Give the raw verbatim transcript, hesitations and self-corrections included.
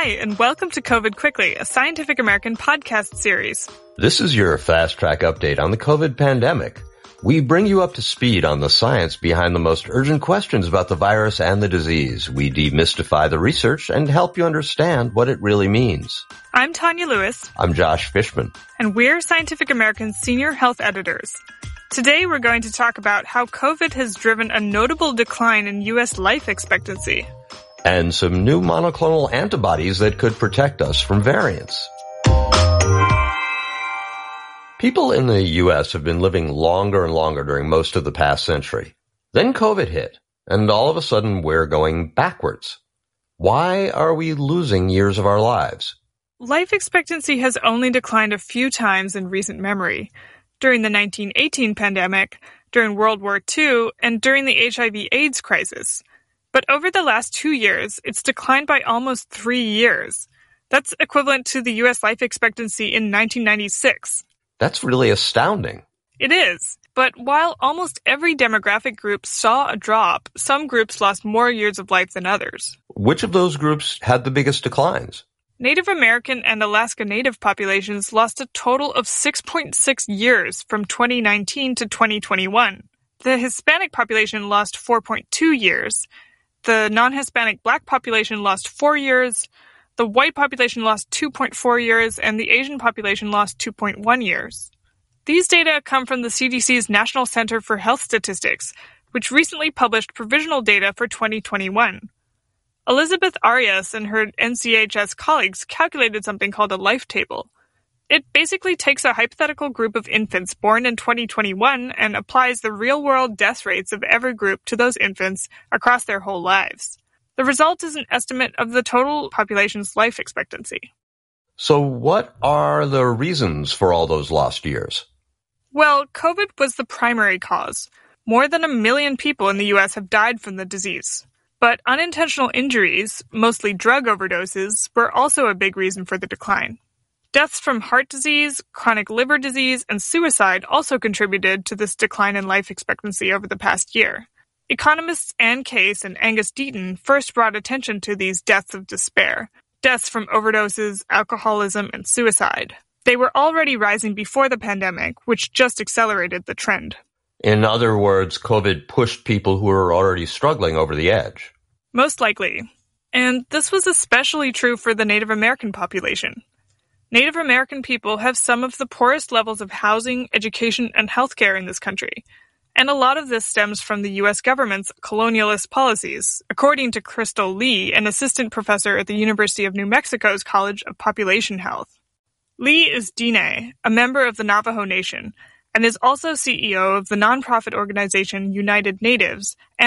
and welcome to COVID Quickly, a Scientific American podcast series. This is your fast track update on the COVID pandemic. We bring you up to speed on the science behind the most urgent questions about the virus and the disease. We demystify the research and help you understand what it really means. I'm Tanya Lewis. I'm Josh Fishman. And we're Scientific American's senior health editors. Today we're going to talk about how COVID has driven a notable decline in U S life expectancy. And some new monoclonal antibodies that could protect us from variants. People in the U S have been living longer and longer during most of the past century. Then COVID hit, and all of a sudden we're going backwards. Why are we losing years of our lives? Life expectancy has only declined a few times in recent memory. During the nineteen eighteen pandemic, during World War Two, and during the H I V AIDS crisis. But over the last two years, it's declined by almost three years. That's equivalent to the U S life expectancy in nineteen ninety-six. That's really astounding. It is. But while almost every demographic group saw a drop, some groups lost more years of life than others. Which of those groups had the biggest declines? Native American and Alaska Native populations lost a total of six point six years from twenty nineteen to twenty twenty-one. The Hispanic population lost four point two years. The non-Hispanic Black population lost four years. The white population lost two point four years, and the Asian population lost two point one years. These data come from the C D C's National Center for Health Statistics, which recently published provisional data for twenty twenty-one. Elizabeth Arias and her N C H S colleagues calculated something called a life table. It basically takes a hypothetical group of infants born in twenty twenty-one and applies the real-world death rates of every group to those infants across their whole lives. The result is an estimate of the total population's life expectancy. So what are the reasons for all those lost years? Well, COVID was the primary cause. More than a million people in the U S have died from the disease. But unintentional injuries, mostly drug overdoses, were also a big reason for the decline. Deaths from heart disease, chronic liver disease, and suicide also contributed to this decline in life expectancy over the past year. Economists Anne Case and Angus Deaton first brought attention to these deaths of despair, deaths from overdoses, alcoholism, and suicide. They were already rising before the pandemic, which just accelerated the trend. In other words, COVID pushed people who were already struggling over the edge. Most likely. And this was especially true for the Native American population. Native American people have some of the poorest levels of housing, education, and healthcare in this country. And a lot of this stems from the U S government's colonialist policies, according to Crystal Lee, an assistant professor at the University of New Mexico's College of Population Health. Lee is Diné, a member of the Navajo Nation, and is also C E O of the nonprofit organization United Natives